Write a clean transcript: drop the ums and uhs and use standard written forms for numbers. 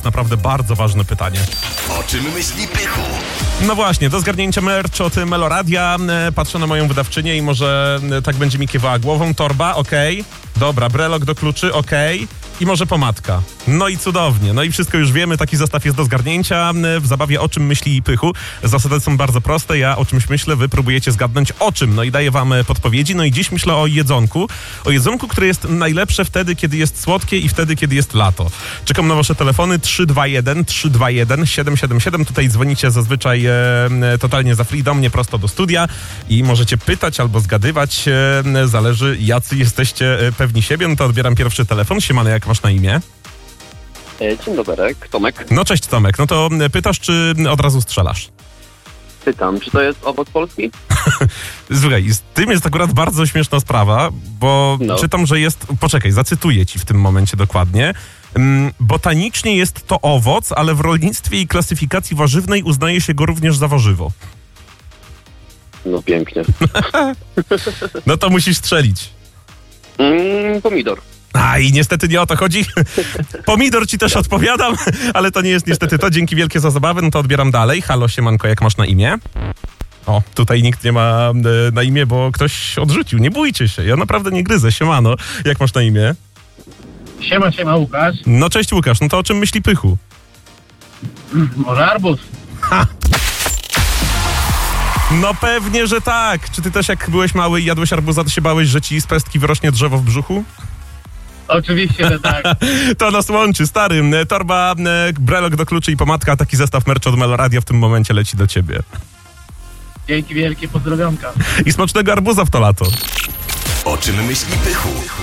Naprawdę bardzo ważne pytanie. O czym myśli Pychu? No właśnie, do zgarnięcia merch od Meloradia. Patrzę na moją wydawczynię i może tak będzie mi kiwała głową. Torba, okej. Dobra, brelok do kluczy, okej. I może pomadka. No i cudownie. No i wszystko już wiemy, taki zestaw jest do zgarnięcia w zabawie O czym myśli Pychu. Zasady są bardzo proste, ja o czymś myślę, wy próbujecie zgadnąć o czym. No i daję wam podpowiedzi. No i dziś myślę o jedzonku. O jedzonku, które jest najlepsze wtedy, kiedy jest słodkie i wtedy, kiedy jest lato. Czekam na wasze telefony 321 777. Tutaj dzwonicie zazwyczaj totalnie za free do mnie, prosto do studia i możecie pytać albo zgadywać. Zależy, jacy jesteście pewni siebie. No to odbieram pierwszy telefon. Siemano, jak masz na imię? Dzień dobry, Tomek. No cześć Tomek, no to pytasz, czy od razu strzelasz? Pytam, czy to jest owoc polski? Słuchaj, z tym jest akurat bardzo śmieszna sprawa, bo czytam, że jest... Poczekaj, zacytuję ci w tym momencie dokładnie. Botanicznie jest to owoc, ale w rolnictwie i klasyfikacji warzywnej uznaje się go również za warzywo. No pięknie. No to musisz strzelić. Pomidor. A i niestety nie o to chodzi. Pomidor ci też odpowiadam, ale to nie jest niestety to. Dzięki wielkie za zabawę, no to odbieram dalej. Halo, siemanko, jak masz na imię? O, tutaj nikt nie ma na imię, bo ktoś odrzucił. Nie bójcie się, ja naprawdę nie gryzę. Siemano, jak masz na imię? Siema, Łukasz. No cześć Łukasz, no to o czym myśli Pychu? Może arbuz? Ha! No pewnie, że tak. Czy ty też jak byłeś mały i jadłeś arbuza, to się bałeś, że ci z pestki wyrośnie drzewo w brzuchu? Oczywiście, że tak. To nas łączy, stary. Torba, brelok do kluczy i pomadka. Taki zestaw merch od Meloradia w tym momencie leci do ciebie. Dzięki wielkie, pozdrowionka. I smacznego arbuza w to lato. O czym myśli Pychu?